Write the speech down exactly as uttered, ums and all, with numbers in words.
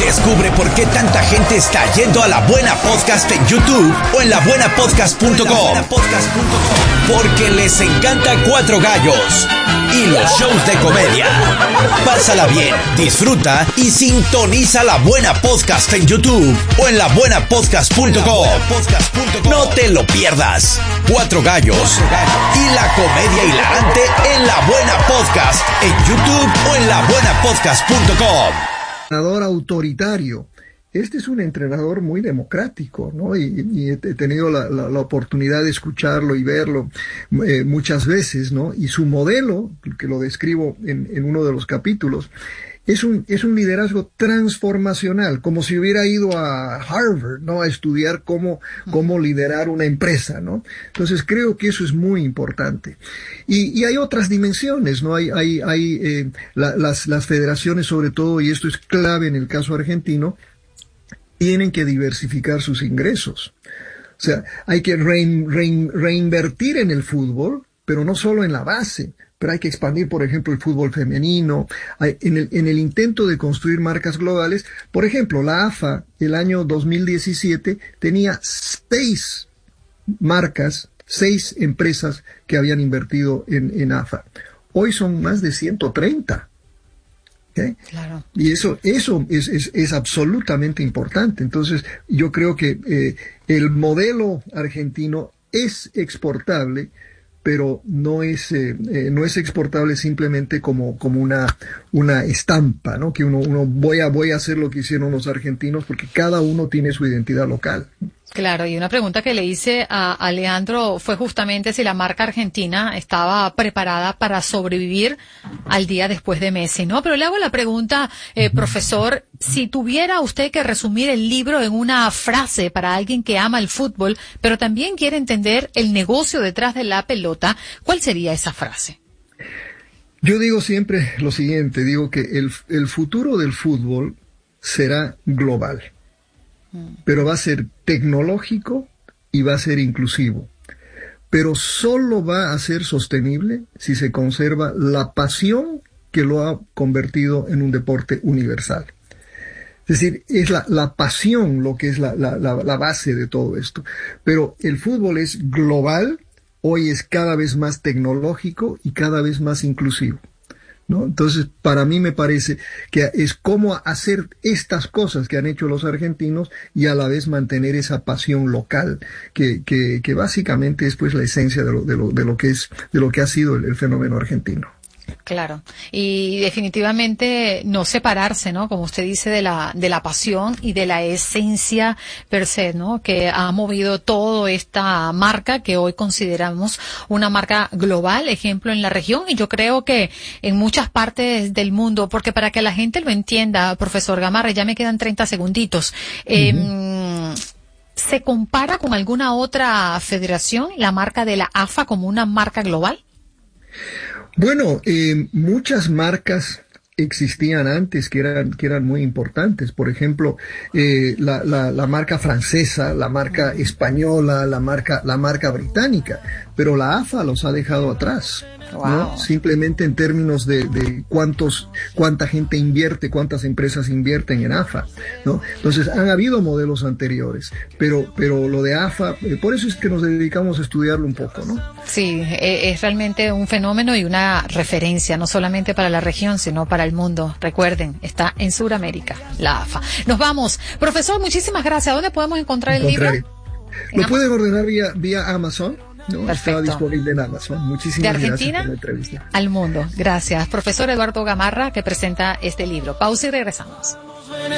Descubre por qué tanta gente está yendo a La Buena Podcast en YouTube o en la buena podcast punto com. Porque les encanta Cuatro Gallos y los shows de comedia. Pásala bien, disfruta y sintoniza La Buena Podcast en YouTube o en la buena podcast punto com. No te lo pierdas. Cuatro Gallos y la comedia hilarante en La Buena Podcast en YouTube o en la buena podcast punto com. Entrenador autoritario. Este es un entrenador muy democrático, ¿no? Y, y he tenido la, la, la oportunidad de escucharlo y verlo eh, muchas veces, ¿no? Y su modelo, que lo describo en, en uno de los capítulos, es un, es un liderazgo transformacional, como si hubiera ido a Harvard, ¿no? A estudiar cómo, cómo liderar una empresa, ¿no? Entonces creo que eso es muy importante. Y, y hay otras dimensiones, ¿no? Hay, hay, hay, eh, la, las, las federaciones sobre todo, y esto es clave en el caso argentino, tienen que diversificar sus ingresos. O sea, hay que rein, rein, reinvertir en el fútbol, pero no solo en la base, pero hay que expandir, por ejemplo, el fútbol femenino. Hay, en, el, en el intento de construir marcas globales, por ejemplo, la A F A, el año dos mil diecisiete, tenía seis marcas, seis empresas que habían invertido en, en A F A. Hoy son más de ciento treinta. ¿Okay? Claro. Y eso, eso es, es, es absolutamente importante. Entonces, yo creo que eh, el modelo argentino es exportable, pero no es eh, eh, no es exportable simplemente como como una una estampa, ¿no? Que uno uno voy a voy a hacer lo que hicieron los argentinos, porque cada uno tiene su identidad local. Claro, y una pregunta que le hice a, a Leandro fue justamente si la marca argentina estaba preparada para sobrevivir al día después de Messi, ¿no? Pero le hago la pregunta, eh, profesor, si tuviera usted que resumir el libro en una frase para alguien que ama el fútbol, pero también quiere entender el negocio detrás de la pelota, ¿cuál sería esa frase? Yo digo siempre lo siguiente, digo que el, el futuro del fútbol será global, pero va a ser tecnológico y va a ser inclusivo. Pero solo va a ser sostenible si se conserva la pasión que lo ha convertido en un deporte universal. Es decir, es la, la pasión lo que es la, la, la, la base de todo esto. Pero el fútbol es global, hoy es cada vez más tecnológico y cada vez más inclusivo, ¿no? Entonces, para mí me parece que es cómo hacer estas cosas que han hecho los argentinos y a la vez mantener esa pasión local, que, que, que básicamente es pues la esencia de lo, de lo, de lo que es, de lo que ha sido el, el fenómeno argentino. Claro, y definitivamente no separarse, ¿no? Como usted dice, de la de la pasión y de la esencia per se, ¿no? Que ha movido toda esta marca que hoy consideramos una marca global, ejemplo en la región, y yo creo que en muchas partes del mundo, porque para que la gente lo entienda, profesor Gamarra, ya me quedan treinta segunditos. Uh-huh. Eh, ¿Se compara con alguna otra federación la marca de la A F A como una marca global? Bueno, eh, muchas marcas existían antes que eran que eran muy importantes. Por ejemplo, eh, la, la, la marca francesa, la marca española, la marca la marca británica, pero la A F A los ha dejado atrás. Wow. ¿No? Simplemente en términos de, de cuántos, cuánta gente invierte, cuántas empresas invierten en A F A, ¿no? Entonces han habido modelos anteriores, pero, pero lo de A F A, eh, por eso es que nos dedicamos a estudiarlo un poco, ¿no? Sí, es realmente un fenómeno y una referencia, no solamente para la región, sino para el mundo. Recuerden, está en Sudamérica, la A F A. Nos vamos. Profesor, muchísimas gracias. ¿Dónde podemos encontrar el libro? Lo pueden ordenar vía, vía Amazon. No, está disponible en Amazon. Muchísimas gracias. De Argentina por la entrevista. Al mundo. Gracias. Profesor Eduardo Gamarra, que presenta este libro. Pausa y regresamos.